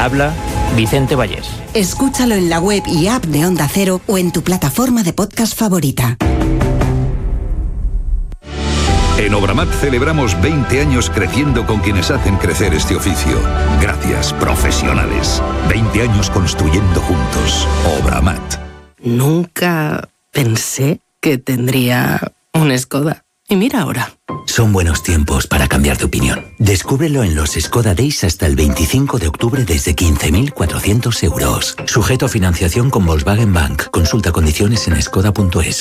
Habla Vicente Vallés. Escúchalo en la web y app de Onda Cero o en tu plataforma de podcast favorita. En Obramat celebramos 20 años creciendo con quienes hacen crecer este oficio. Gracias, profesionales. 20 años construyendo juntos. Obramat. Nunca pensé que tendría un Skoda. Y mira ahora. Son buenos tiempos para cambiar de opinión. Descúbrelo en los Skoda Days hasta el 25 de octubre desde 15.400 euros. Sujeto a financiación con Volkswagen Bank. Consulta condiciones en skoda.es.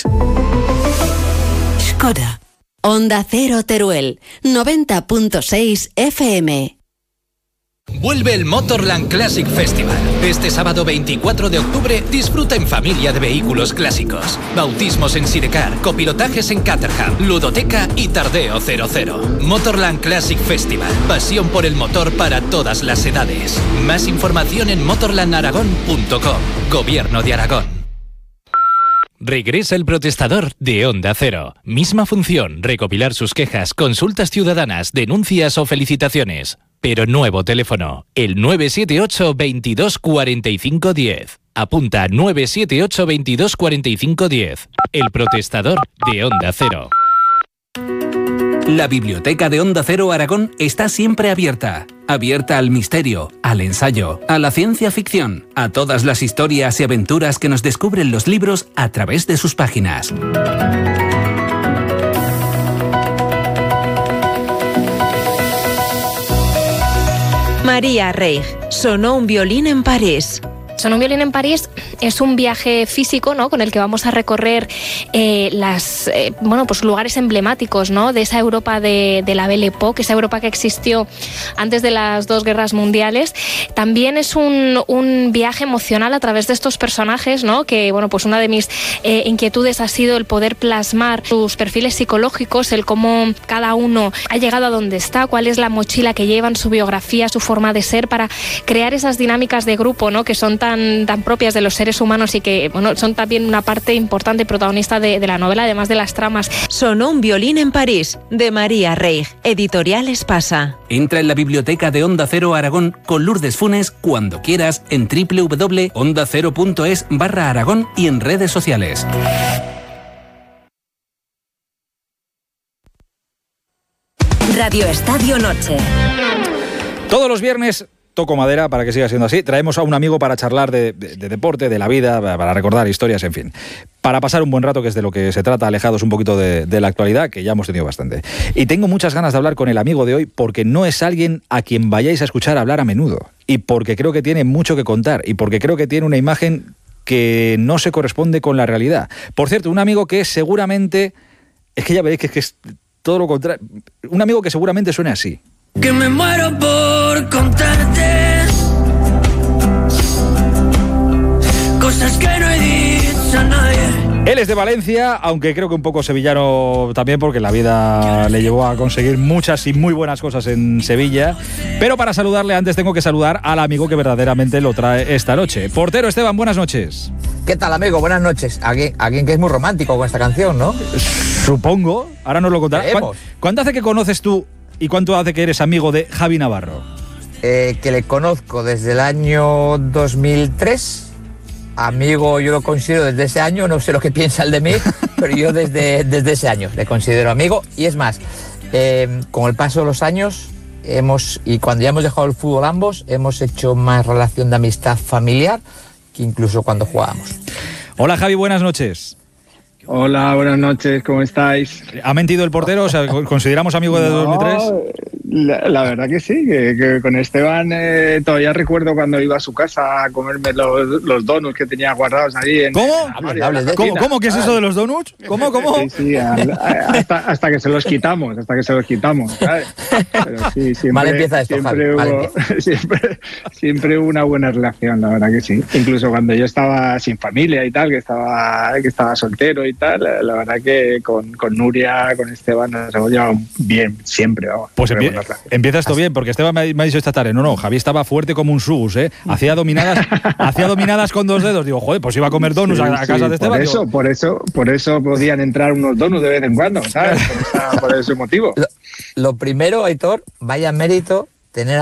Skoda. Onda Cero Teruel, 90.6 FM. Vuelve el Motorland Classic Festival. Este sábado 24 de octubre disfruta en familia de vehículos clásicos. Bautismos en Sidecar, copilotajes en Caterham, ludoteca y tardeo 00. Motorland Classic Festival. Pasión por el motor para todas las edades. Más información en motorlandaragón.com. Gobierno de Aragón. Regresa el protestador de Onda Cero. Misma función, recopilar sus quejas, consultas ciudadanas, denuncias o felicitaciones. Pero nuevo teléfono, el 978 22 45 10. Apunta 978 22 45 10. El protestador de Onda Cero. La biblioteca de Onda Cero Aragón está siempre abierta. Abierta al misterio, al ensayo, a la ciencia ficción, a todas las historias y aventuras que nos descubren los libros a través de sus páginas. María Reig, sonó un violín en París. Sonó un violín en París es un viaje físico, ¿no?, con el que vamos a recorrer pues lugares emblemáticos, ¿no?, de esa Europa de la Belle Époque, esa Europa que existió antes de las dos guerras mundiales. También es un viaje emocional a través de estos personajes, ¿no?, que pues una de mis inquietudes ha sido el poder plasmar sus perfiles psicológicos, el cómo cada uno ha llegado a donde está, cuál es la mochila que llevan, su biografía, su forma de ser, para crear esas dinámicas de grupo, ¿no?, que son tan propias de los seres humanos y que son también una parte importante y protagonista de la novela, además de las tramas. Sonó un violín en París, de María Reig, editorial Espasa. Entra en la biblioteca de Onda Cero Aragón con Lourdes Funes cuando quieras en www.ondacero.es/Aragón y en redes sociales. Radio Estadio Noche. Todos los viernes, toco madera para que siga siendo así, traemos a un amigo para charlar de deporte, de la vida, para recordar historias, en fin. Para pasar un buen rato, que es de lo que se trata, alejados un poquito de la actualidad, que ya hemos tenido bastante. Y tengo muchas ganas de hablar con el amigo de hoy, porque no es alguien a quien vayáis a escuchar hablar a menudo. Y porque creo que tiene mucho que contar. Y porque creo que tiene una imagen que no se corresponde con la realidad. Por cierto, un amigo que seguramente... Es que ya veréis que es todo lo contrario. Un amigo que seguramente suene así. Que me muero por contarte cosas que no he dicho a nadie. Él es de Valencia, aunque creo que un poco sevillano también, porque la vida le llevó a conseguir muchas y muy buenas cosas en Sevilla. Pero para saludarle antes tengo que saludar al amigo que verdaderamente lo trae esta noche. Portero Esteban, buenas noches. ¿Qué tal, amigo? Buenas noches. Alguien que es muy romántico con esta canción, ¿no? Supongo, ahora nos lo contarás. ¿Cuánto hace que conoces tú y cuánto hace que eres amigo de Javi Navarro? Que le conozco desde el año 2003. Amigo, yo lo considero desde ese año, no sé lo que piensa él de mí, pero yo desde ese año le considero amigo. Y es más, con el paso de los años, y cuando ya hemos dejado el fútbol ambos, hemos hecho más relación de amistad familiar que incluso cuando jugábamos. Hola Javi, buenas noches. Hola, buenas noches, ¿cómo estáis? ¿Ha mentido el portero? O sea, ¿consideramos amigo de 2003? La verdad que sí, que con Esteban todavía recuerdo cuando iba a su casa a comerme los donuts que tenía guardados ahí. ¿Cómo? ¿Qué es eso de los donuts? ¿Cómo? Sí, hasta que se los quitamos, ¿sabes? Pero sí, siempre, mal empieza esto, siempre hubo una buena relación, la verdad que sí. Incluso cuando yo estaba sin familia y tal, que estaba soltero y tal, la verdad que con Nuria, con Esteban nos hemos llevado bien siempre, vamos. Pues empieza esto bien, porque Esteban me ha dicho esta tarde, no, Javi estaba fuerte como un sus, hacía dominadas con 2 dedos. Digo, joder, pues iba a comer donuts a casa de Esteban. Por eso podían entrar unos donuts de vez en cuando, ¿sabes? Por ese motivo. Lo primero, Aitor, vaya mérito tener